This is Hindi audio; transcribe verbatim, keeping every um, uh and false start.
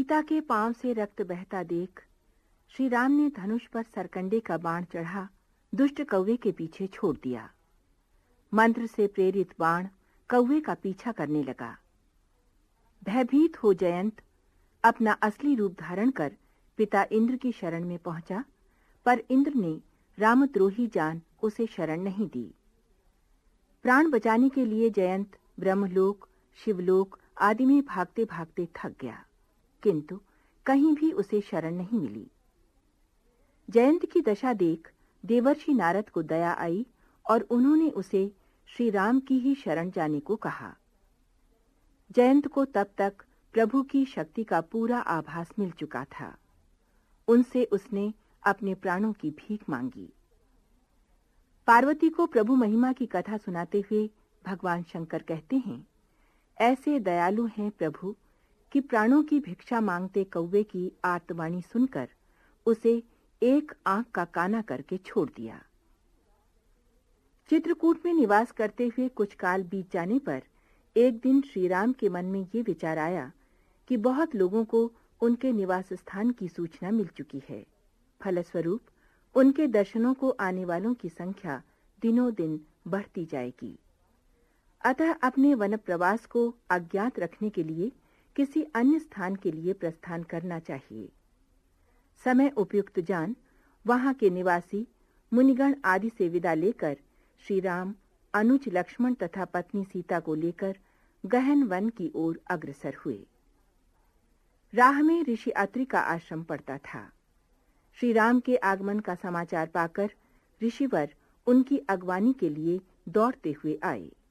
सीता के पांव से रक्त बहता देख श्री राम ने धनुष पर सरकंडे का बाण चढ़ा दुष्ट कौवे के पीछे छोड़ दिया। मंत्र से प्रेरित बाण कौवे का पीछा करने लगा। भयभीत हो जयंत अपना असली रूप धारण कर पिता इंद्र की शरण में पहुंचा, पर इंद्र ने रामद्रोही जान उसे शरण नहीं दी। प्राण बचाने के लिए जयंत ब्रह्मलोक, शिवलोक आदि में भागते भागते थक गया, किंतु कहीं भी उसे शरण नहीं मिली। जयंत की दशा देख देवर्षि नारद को दया आई और उन्होंने उसे श्री राम की ही शरण जाने को कहा। जयंत को तब तक प्रभु की शक्ति का पूरा आभास मिल चुका था। उनसे उसने अपने प्राणों की भीख मांगी। पार्वती को प्रभु महिमा की कथा सुनाते हुए भगवान शंकर कहते हैं, ऐसे दयालु हैं प्रभु कि प्राणों की भिक्षा मांगते कौवे की आर्तवाणी सुनकर उसे एक आंख का काना करके छोड़ दिया। चित्रकूट में निवास करते हुए कुछ काल बीत जाने पर एक दिन श्री राम के मन में ये विचार आया कि बहुत लोगों को उनके निवास स्थान की सूचना मिल चुकी है। फलस्वरूप उनके दर्शनों को आने वालों की संख्या दिनों दिन बढ़ती जाएगी। अतः अपने वन प्रवास को अज्ञात रखने के लिए किसी अन्य स्थान के लिए प्रस्थान करना चाहिए। समय उपयुक्त जान वहां के निवासी मुनिगण आदि से विदा लेकर श्री राम अनुज लक्ष्मण तथा पत्नी सीता को लेकर गहन वन की ओर अग्रसर हुए। राह में ऋषि अत्रि का आश्रम पड़ता था। श्री राम के आगमन का समाचार पाकर ऋषिवर उनकी अगवानी के लिए दौड़ते हुए आए।